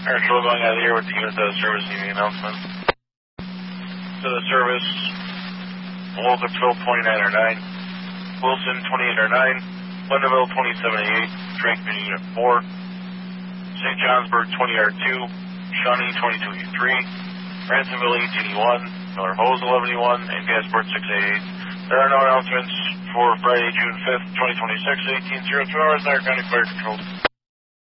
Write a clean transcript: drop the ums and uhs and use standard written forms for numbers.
Control going out of here with the unit of service needing announcement. To the service, Walterville 2909, Wilson 2809, Lindenville 2788, Drakeman Unit 4, St. Johnsburg 20R2, Shawnee 2283, Ransomville 18E1, Miller Hose 11E1, and Gasport 688. There are no announcements for Friday, June 5th, 2026, 18:02 hours, Niagara County Fire Control.